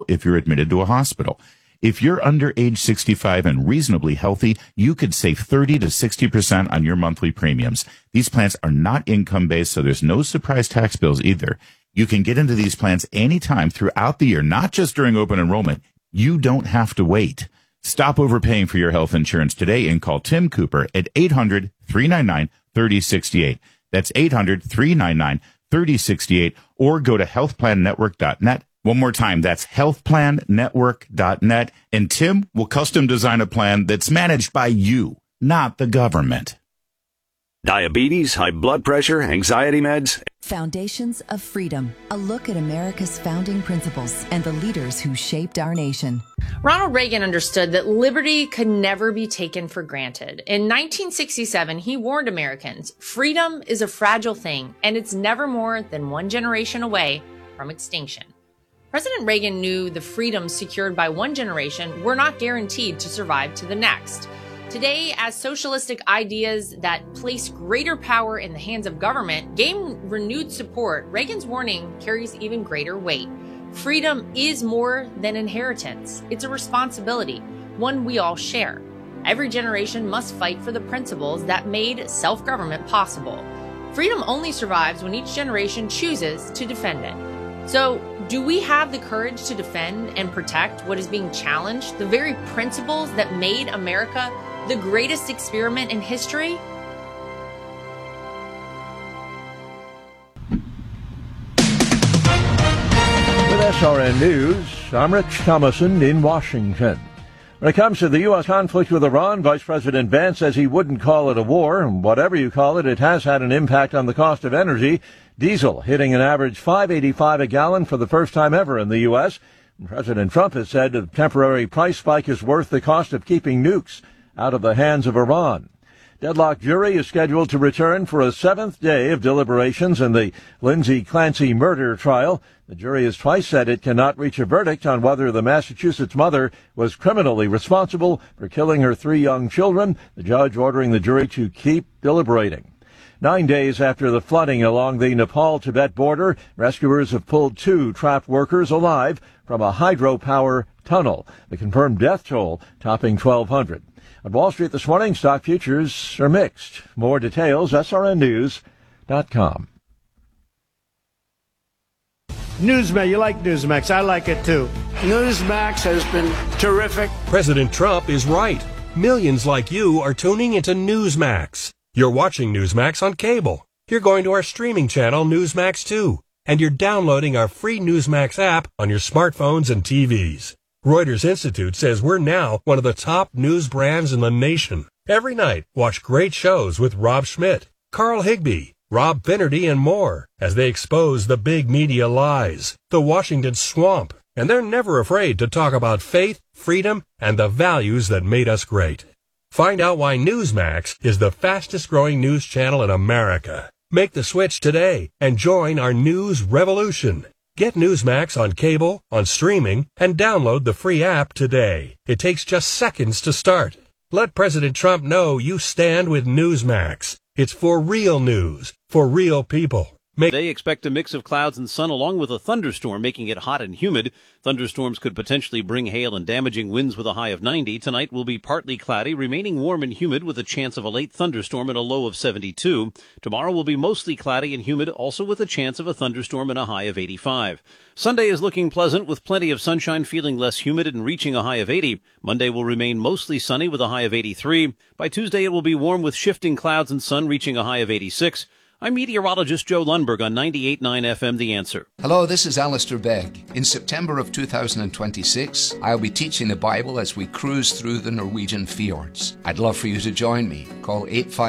if you're admitted to a hospital. If you're under age 65 and reasonably healthy, you could save 30 to 60% on your monthly premiums. These plans are not income-based, so there's no surprise tax bills either. You can get into these plans anytime throughout the year, not just during open enrollment. You don't have to wait. Stop overpaying for your health insurance today and call Tim Cooper at 800-399-3068. That's 800-399-3068, or go to healthplannetwork.net. One more time, that's healthplannetwork.net, and Tim will custom design a plan that's managed by you, not the government. Diabetes, high blood pressure, anxiety meds. Foundations of Freedom, a look at America's founding principles and the leaders who shaped our nation. Ronald Reagan understood that liberty could never be taken for granted. In 1967, he warned Americans, freedom is a fragile thing, and it's never more than one generation away from extinction. President Reagan knew the freedoms secured by one generation were not guaranteed to survive to the next. Today, as socialistic ideas that place greater power in the hands of government gain renewed support, Reagan's warning carries even greater weight. Freedom is more than inheritance. It's a responsibility, one we all share. Every generation must fight for the principles that made self-government possible. Freedom only survives when each generation chooses to defend it. So, do we have the courage to defend and protect what is being challenged, the very principles that made America the greatest experiment in history? With SRN News, I'm Rich Thomason in Washington. When it comes to the U.S. conflict with Iran, Vice President Vance says he wouldn't call it a war. And whatever you call it, it has had an impact on the cost of energy. Diesel hitting an average $5.85 a gallon for the first time ever in the U.S. And President Trump has said a temporary price spike is worth the cost of keeping nukes out of the hands of Iran. Deadlock jury is scheduled to return for a seventh day of deliberations in the Lindsay Clancy murder trial. The jury has twice said it cannot reach a verdict on whether the Massachusetts mother was criminally responsible for killing her three young children, the judge ordering the jury to keep deliberating. 9 days after the flooding along the Nepal-Tibet border, rescuers have pulled two trapped workers alive from a hydropower tunnel. The confirmed death toll topping 1,200. On Wall Street this morning, stock futures are mixed. More details, srnnews.com. Newsmax, you like Newsmax. I like it too. Newsmax has been terrific. President Trump is right. Millions like you are tuning into Newsmax. You're watching Newsmax on cable. You're going to our streaming channel, Newsmax 2. And you're downloading our free Newsmax app on your smartphones and TVs. Reuters Institute says we're now one of the top news brands in the nation. Every night, watch great shows with Rob Schmidt, Carl Higbie, Rob Finnerty, and more as they expose the big media lies, the Washington swamp, and they're never afraid to talk about faith, freedom, and the values that made us great. Find out why Newsmax is the fastest-growing news channel in America. Make the switch today and join our news revolution. Get Newsmax on cable, on streaming, and download the free app today. It takes just seconds to start. Let President Trump know you stand with Newsmax. It's for real news, for real people. They expect a mix of clouds and sun along with a thunderstorm, making it hot and humid. Thunderstorms could potentially bring hail and damaging winds with a high of 90. Tonight will be partly cloudy, remaining warm and humid with a chance of a late thunderstorm and a low of 72. Tomorrow will be mostly cloudy and humid, also with a chance of a thunderstorm and a high of 85. Sunday is looking pleasant with plenty of sunshine, feeling less humid and reaching a high of 80. Monday will remain mostly sunny with a high of 83. By Tuesday it will be warm with shifting clouds and sun, reaching a high of 86. I'm meteorologist Joe Lundberg on 98.9 FM The Answer. Hello, this is Alistair Begg. In September of 2026, I'll be teaching the Bible as we cruise through the Norwegian fjords. I'd love for you to join me. Call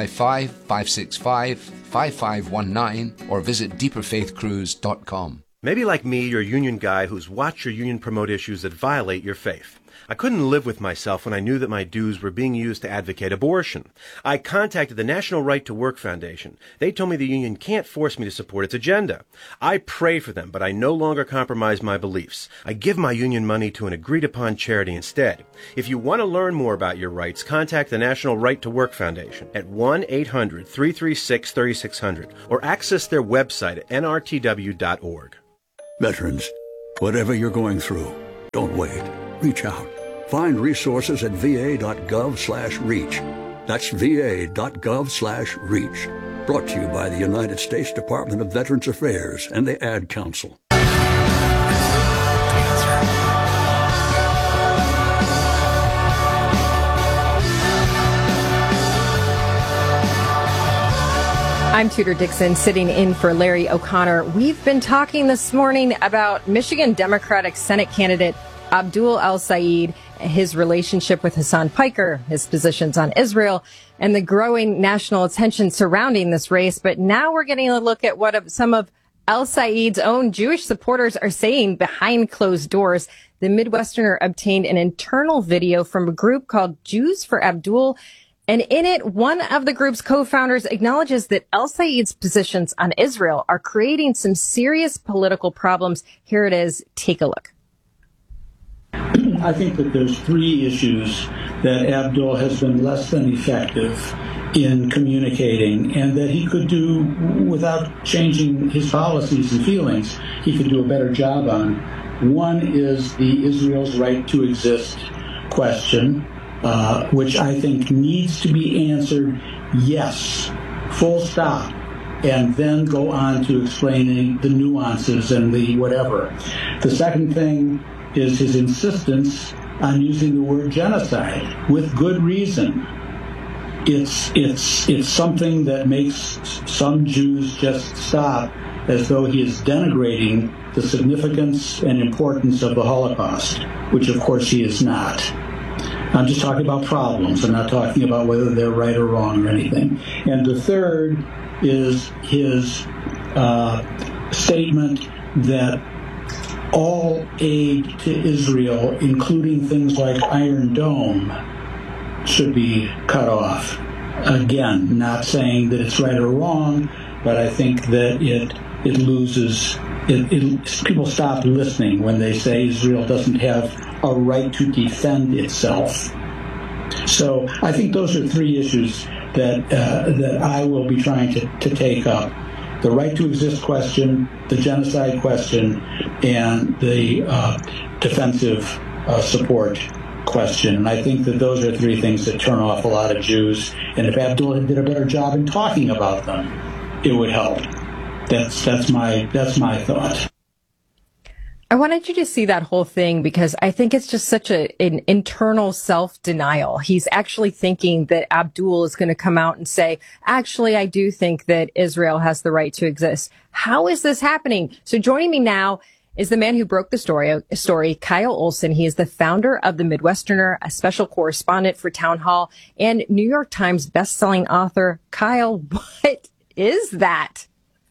855-565-5519 or visit deeperfaithcruise.com. Maybe like me, you're a union guy who's watched your union promote issues that violate your faith. I couldn't live with myself when I knew that my dues were being used to advocate abortion. I contacted the National Right to Work Foundation. They told me the union can't force me to support its agenda. I pray for them, but I no longer compromise my beliefs. I give my union money to an agreed-upon charity instead. If you want to learn more about your rights, contact the National Right to Work Foundation at 1-800-336-3600 or access their website at nrtw.org. Veterans, whatever you're going through, Don't wait. Reach out. Find resources at va.gov/reach. That's va.gov/reach. Brought to you by the United States Department of Veterans Affairs and the Ad Council. I'm Tudor Dixon, sitting in for Larry O'Connor. We've been talking this morning about Michigan Democratic Senate candidate Abdul El-Sayed, his relationship with Hassan Piker, his positions on Israel, and the growing national attention surrounding this race. But now we're getting a look at what some of El-Sayed's own Jewish supporters are saying behind closed doors. The Midwesterner obtained an internal video from a group called Jews for Abdul, and in it, one of the group's co-founders acknowledges that El-Sayed's positions on Israel are creating some serious political problems. Here it is. Take a look. I think that there's three issues that Abdul has been less than effective in communicating, and that he could do without changing his policies and feelings. He could do a better job on. One is the Israel's right to exist question, which I think needs to be answered yes, full stop, and then go on to explaining the nuances and the whatever. The second thing is his insistence on using the word genocide with good reason. It's something that makes some Jews just stop, as though he is denigrating the significance and importance of the Holocaust, which of course he is not. I'm just talking about problems. I'm not talking about whether they're right or wrong or anything. And the third is his statement that all aid to Israel, including things like Iron Dome, should be cut off. Again, not saying that it's right or wrong, but I think that it loses. People stop listening when they say Israel doesn't have a right to defend itself. So I think those are three issues that I will be trying to take up: the right to exist question, the genocide question, and the defensive support question. And I think that those are three things that turn off a lot of Jews. And if Abdul did a better job in talking about them, it would help. That's my thought. I wanted you to see that whole thing because I think it's just such an internal self-denial. He's actually thinking that Abdul is going to come out and say, actually, I do think that Israel has the right to exist. How is this happening? So joining me now is the man who broke the story, Kyle Olson. He is the founder of the Midwesterner, a special correspondent for Town Hall, and New York Times bestselling author. Kyle, what is that?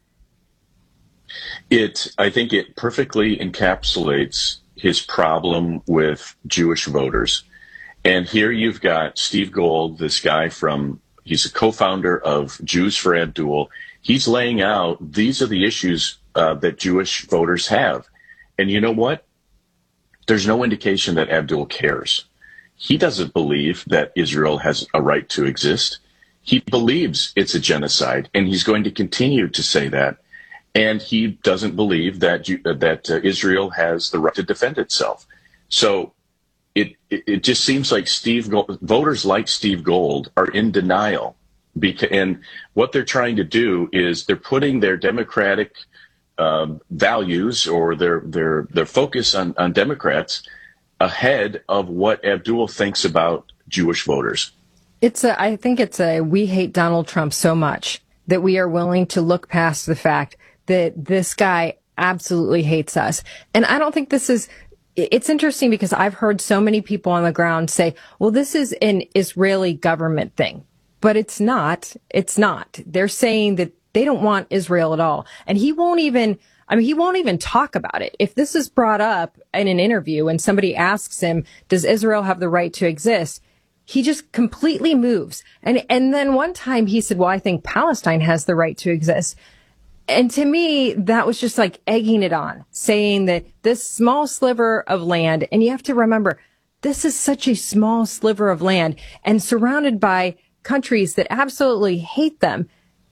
I think it perfectly encapsulates his problem with Jewish voters. And here you've got Steve Gold, this guy he's a co-founder of Jews for Abdul. He's laying out, these are the issues that Jewish voters have. And you know what? There's no indication that Abdul cares. He doesn't believe that Israel has a right to exist. He believes it's a genocide, and he's going to continue to say that. And he doesn't believe that Israel has the right to defend itself. So it just seems like voters like Steve Gold are in denial. And what they're trying to do is they're putting their democratic values or their focus on Democrats ahead of what Abdul thinks about Jewish voters. I think we hate Donald Trump so much that we are willing to look past the fact that this guy absolutely hates us. And I don't think it's interesting because I've heard so many people on the ground say, well, this is an Israeli government thing, but it's not. It's not. They're saying that they don't want Israel at all. And he won't even talk about it. If this is brought up in an interview and somebody asks him, does Israel have the right to exist? He just completely moves. And then one time he said, well, I think Palestine has the right to exist. And to me, that was just like egging it on, saying that this small sliver of land, and you have to remember, this is such a small sliver of land and surrounded by countries that absolutely hate them.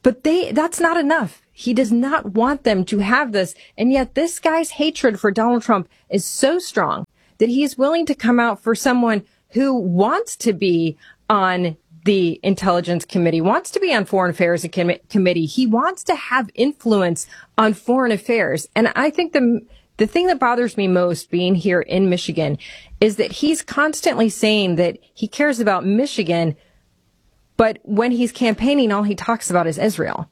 But that's not enough. He does not want them to have this. And yet this guy's hatred for Donald Trump is so strong that he is willing to come out for someone who wants to be on the Intelligence Committee, wants to be on Foreign Affairs Committee. He wants to have influence on foreign affairs. And I think the thing that bothers me most being here in Michigan is that he's constantly saying that he cares about Michigan, but when he's campaigning, all he talks about is Israel.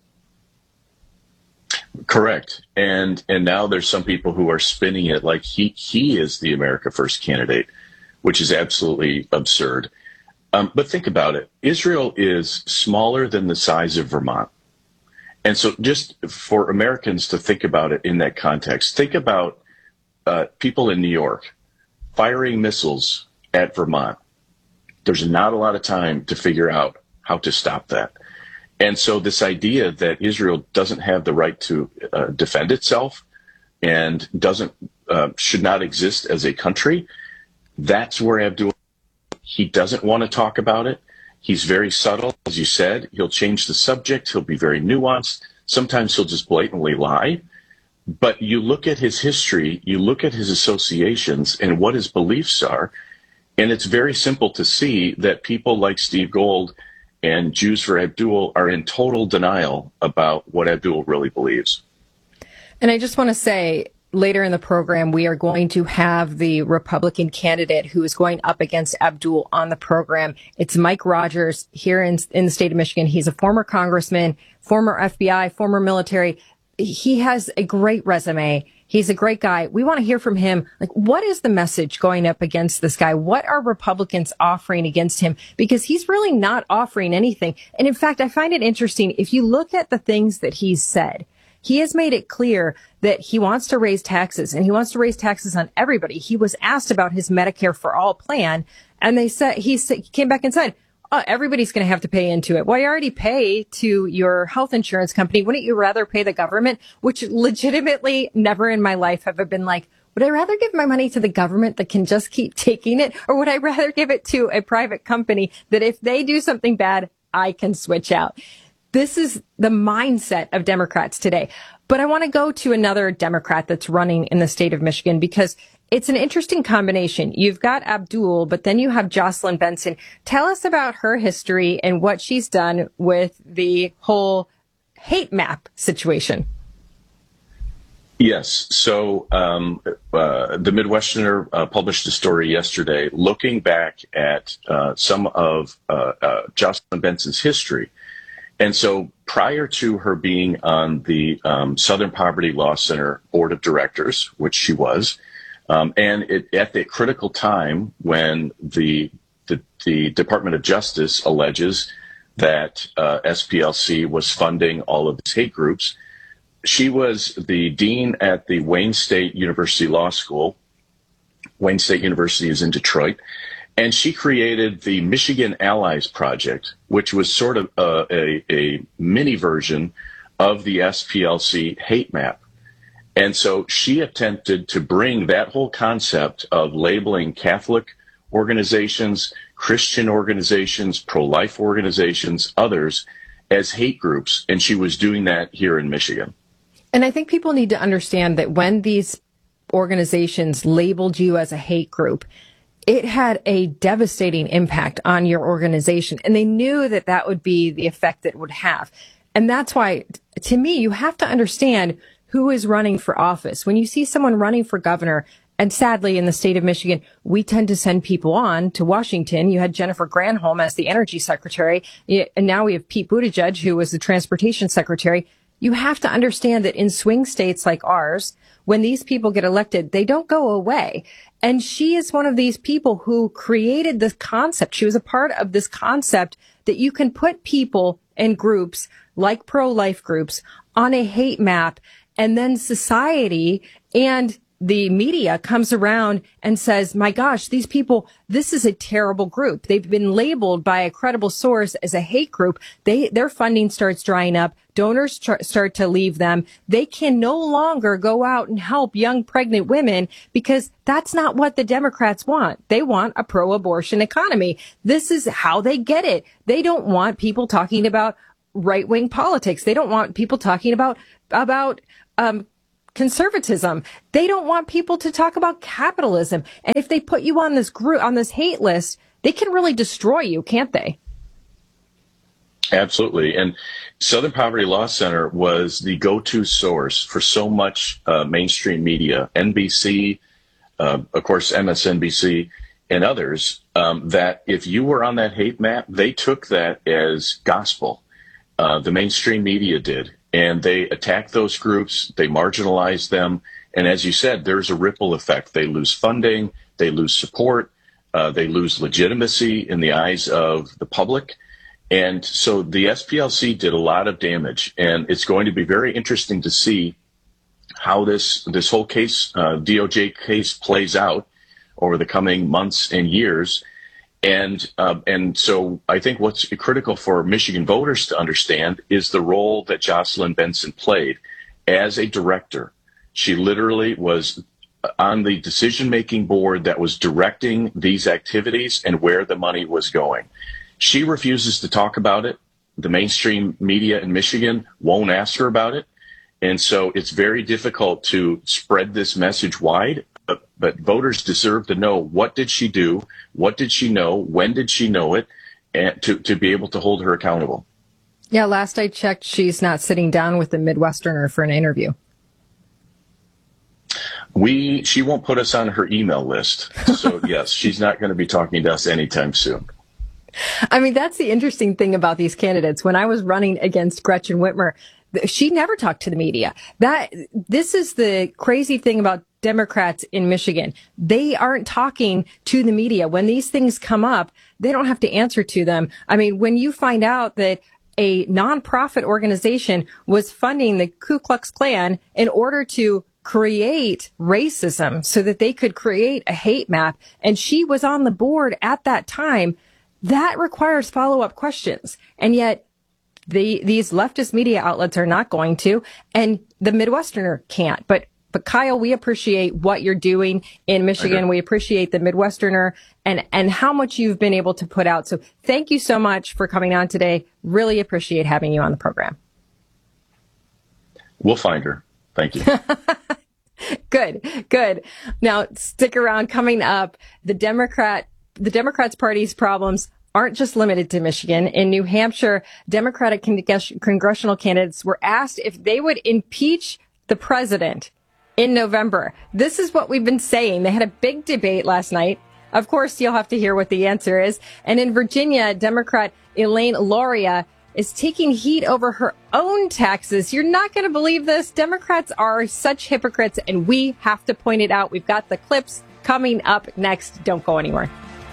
Correct. And now there's some people who are spinning it like he is the America First candidate, which is absolutely absurd. But think about it. Israel is smaller than the size of Vermont. And so just for Americans to think about it in that context, think about people in New York firing missiles at Vermont. There's not a lot of time to figure out how to stop that. And so this idea that Israel doesn't have the right to defend itself and should not exist as a country, that's where Abdul, he doesn't want to talk about it. He's very subtle, as you said. He'll change the subject. He'll be very nuanced. Sometimes he'll just blatantly lie. But you look at his history, you look at his associations and what his beliefs are, and it's very simple to see that people like Steve Gold and Jews for Abdul are in total denial about what Abdul really believes. And I just want to say, later in the program, we are going to have the Republican candidate who is going up against Abdul on the program. It's Mike Rogers here in the state of Michigan. He's a former congressman, former FBI, former military. He has a great resume. He's a great guy. We want to hear from him. Like, what is the message going up against this guy? What are Republicans offering against him? Because he's really not offering anything. And in fact, I find it interesting. If you look at the things that he's said, he has made it clear that he wants to raise taxes, and he wants to raise taxes on everybody. He was asked about his Medicare for All plan, and he came back and said, everybody's going to have to pay into it. Well, you already pay to your health insurance company. Wouldn't you rather pay the government? Which legitimately never in my life have I been like, would I rather give my money to the government that can just keep taking it? Or would I rather give it to a private company that if they do something bad, I can switch out? This is the mindset of Democrats today. But I want to go to another Democrat that's running in the state of Michigan because it's an interesting combination. You've got Abdul, but then you have Jocelyn Benson. Tell us about her history and what she's done with the whole hate map situation. Yes. So the Midwesterner published a story yesterday looking back at some of Jocelyn Benson's history. And so prior to her being on the Southern Poverty Law Center Board of Directors, which she was, and at the critical time when the Department of Justice alleges that SPLC was funding all of these hate groups, she was the dean at the Wayne State University Law School. Wayne State University is in Detroit. And she created the Michigan Allies Project, which was sort of a mini version of the SPLC hate map. And so she attempted to bring that whole concept of labeling Catholic organizations, Christian organizations, pro-life organizations, others as hate groups. And she was doing that here in Michigan. And I think people need to understand that when these organizations labeled you as a hate group, it had a devastating impact on your organization. And they knew that that would be the effect that it would have. And that's why, to me, you have to understand who is running for office. When you see someone running for governor, and sadly in the state of Michigan, we tend to send people on to Washington. You had Jennifer Granholm as the energy secretary, and now we have Pete Buttigieg, who was the transportation secretary. You have to understand that in swing states like ours, when these people get elected, they don't go away. And she is one of these people who created this concept. She was a part of this concept that you can put people and groups like pro-life groups on a hate map, and then society and the media comes around and says, my gosh, these people, this is a terrible group. They've been labeled by a credible source as a hate group. Their funding starts drying up. Donors start to leave them. They can no longer go out and help young pregnant women because that's not what the Democrats want. They want a pro-abortion economy. This is how they get it. They don't want people talking about right-wing politics. They don't want people talking about conservatism. They don't want people to talk about capitalism. And if they put you on this hate list, they can really destroy you, can't they? Absolutely. And Southern Poverty Law Center was the go-to source for so much mainstream media, NBC, of course, MSNBC, and others, that if you were on that hate map, they took that as gospel. The mainstream media did. And they attack those groups, they marginalize them. And as you said, there's a ripple effect. They lose funding, they lose support, they lose legitimacy in the eyes of the public. And so the SPLC did a lot of damage. And it's going to be very interesting to see how this whole case, DOJ case, plays out over the coming months and years. And so I think what's critical for Michigan voters to understand is the role that Jocelyn Benson played as a director. She literally was on the decision-making board that was directing these activities and where the money was going. She refuses to talk about it. The mainstream media in Michigan won't ask her about it. And so it's very difficult to spread this message wide. But voters deserve to know, what did she do? What did she know? When did she know it? And to be able to hold her accountable. Yeah, last I checked, she's not sitting down with the Midwesterner for an interview. She won't put us on her email list. So, yes, she's not going to be talking to us anytime soon. I mean, that's the interesting thing about these candidates. When I was running against Gretchen Whitmer, she never talked to the media. This is the crazy thing about Democrats in Michigan. They aren't talking to the media. When these things come up, they don't have to answer to them. I mean, when you find out that a nonprofit organization was funding the Ku Klux Klan in order to create racism so that they could create a hate map, and she was on the board at that time, that requires follow-up questions. And yet these leftist media outlets are not going to, and the Midwesterner can't. But Kyle, we appreciate what you're doing in Michigan. We appreciate the Midwesterner and how much you've been able to put out. So thank you so much for coming on today. Really appreciate having you on the program. We'll find her. Thank you. Good. Now stick around. Coming up, the Democrats Party's problems aren't just limited to Michigan. In New Hampshire, Democratic congressional candidates were asked if they would impeach the president in November. This is what we've been saying. They had a big debate last night. Of course, you'll have to hear what the answer is. And in Virginia, Democrat Elaine Luria is taking heat over her own taxes. You're not going to believe this. Democrats are such hypocrites, and we have to point it out. We've got the clips coming up next. Don't go anywhere.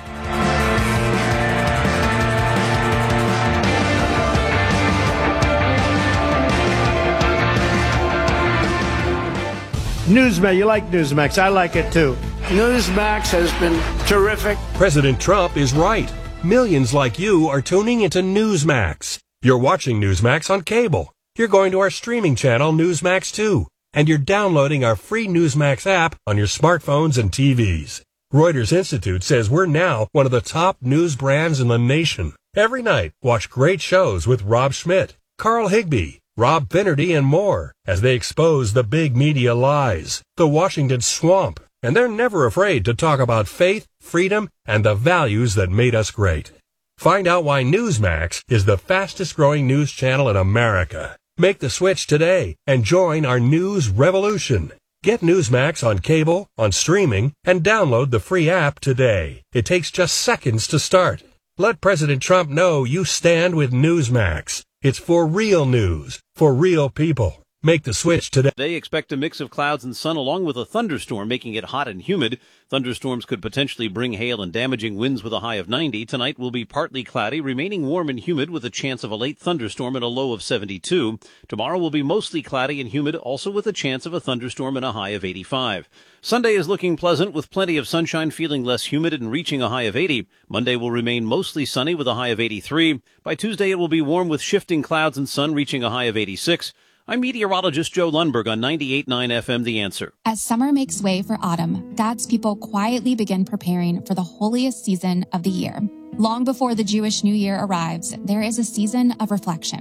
Newsmax, you like Newsmax. I like it too. Newsmax has been terrific. President Trump is right. Millions like you are tuning into Newsmax. You're watching Newsmax on cable. You're going to our streaming channel, Newsmax 2. And you're downloading our free Newsmax app on your smartphones and TVs. Reuters Institute says we're now one of the top news brands in the nation. Every night, watch great shows with Rob Schmidt, Carl Higbie, Rob Finnerty, and more as they expose the big media lies, the Washington swamp, and they're never afraid to talk about faith, freedom, and the values that made us great. Find out why Newsmax is the fastest growing news channel in America. Make the switch today and join our news revolution. Get Newsmax on cable, on streaming, and download the free app today. It takes just seconds to start. Let President Trump know you stand with Newsmax. It's for real news, for real people. Make the switch today. They expect a mix of clouds and sun along with a thunderstorm, making it hot and humid. Thunderstorms could potentially bring hail and damaging winds with a high of 90. Tonight will be partly cloudy, remaining warm and humid with a chance of a late thunderstorm and a low of 72. Tomorrow will be mostly cloudy and humid, also with a chance of a thunderstorm and a high of 85. Sunday is looking pleasant with plenty of sunshine, feeling less humid and reaching a high of 80. Monday will remain mostly sunny with a high of 83. By Tuesday, it will be warm with shifting clouds and sun, reaching a high of 86. I'm meteorologist Joe Lundberg on 98.9 FM The Answer. As summer makes way for autumn, God's people quietly begin preparing for the holiest season of the year. Long before the Jewish New Year arrives, there is a season of reflection.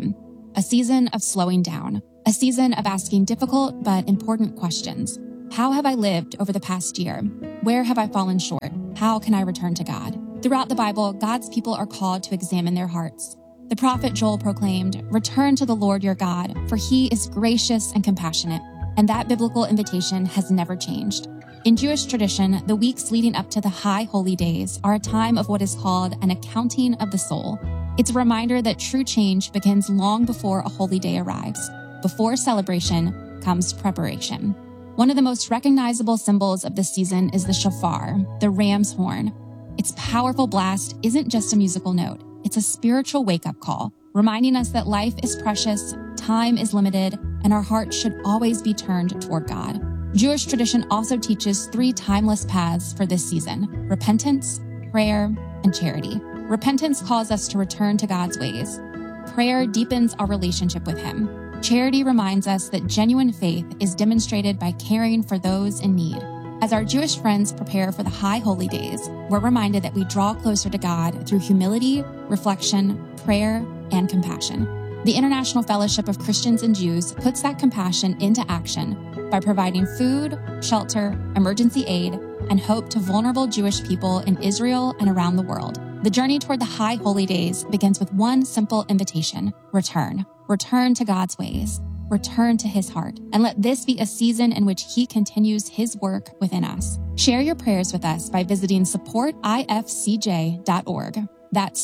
a season of slowing down, a season of asking difficult but important questions. How have I lived over the past year? Where have I fallen short? How can I return to God? Throughout the Bible, God's people are called to examine their hearts. The prophet Joel proclaimed, "Return to the Lord your God, for he is gracious and compassionate." And that biblical invitation has never changed. In Jewish tradition, the weeks leading up to the High Holy Days are a time of what is called an accounting of the soul. It's a reminder that true change begins long before a holy day arrives. Before celebration comes preparation. One of the most recognizable symbols of this season is the shofar, the ram's horn. Its powerful blast isn't just a musical note. It's a spiritual wake-up call, reminding us that life is precious, time is limited, and our hearts should always be turned toward God. Jewish tradition also teaches 3 timeless paths for this season: repentance, prayer, and charity. Repentance calls us to return to God's ways. Prayer deepens our relationship with Him. Charity reminds us that genuine faith is demonstrated by caring for those in need. As our Jewish friends prepare for the High Holy Days, we're reminded that we draw closer to God through humility, reflection, prayer, and compassion. The International Fellowship of Christians and Jews puts that compassion into action by providing food, shelter, emergency aid, and hope to vulnerable Jewish people in Israel and around the world. The journey toward the High Holy Days begins with one simple invitation: return. Return to God's ways. Return to His heart. And let this be a season in which He continues His work within us. Share your prayers with us by visiting supportifcj.org. That's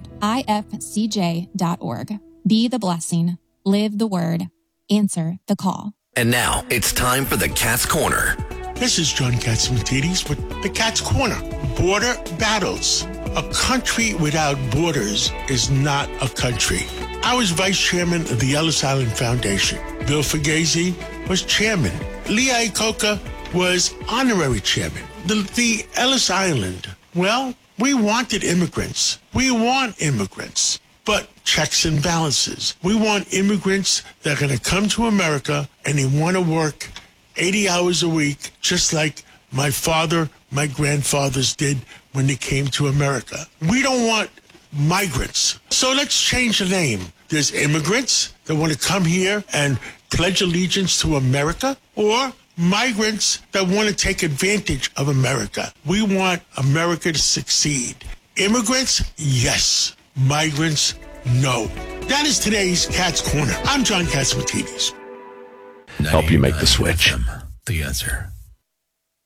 supportifcj.org. Be the blessing. Live the word. Answer the call. And now it's time for the Cat's Corner. This is John Katsimatidis with the Cat's Corner. Border battles. A country without borders is not a country. I was vice chairman of the Ellis Island Foundation. Bill Fugazi was chairman. Lee Iacocca was honorary chairman. The Ellis Island, well, we wanted immigrants. We want immigrants, but checks and balances. We want immigrants that are going to come to America and they want to work 80 hours a week, just like my father, my grandfathers did when they came to America. We don't want migrants. So let's change the name. There's immigrants that want to come here and pledge allegiance to America, or migrants that want to take advantage of America. We want America to succeed. Immigrants, yes. Migrants, no. That is today's Cat's Corner. I'm John Katsimatidis. Help you make the switch. The Answer.